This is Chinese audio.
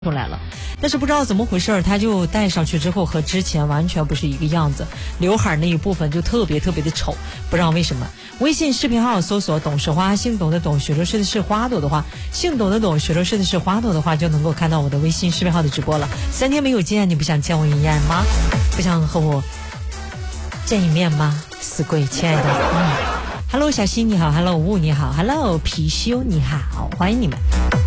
出来了，但是不知道怎么回事，他就戴上去之后和之前完全不是一个样子，刘海那一部分就特别的丑，不知道为什么。微信视频号搜索董事花，姓董的董，雪落式的是花朵的花，姓董的董，雪落式的是花朵的花，就能够看到我的微信视频号的直播了。3天没有见，你不想见我一面吗？不想和我见一面吗？死鬼，亲爱的，Hello 小溪你好 ，Hello 雾你好 ，Hello 貔貅你好，欢迎你们。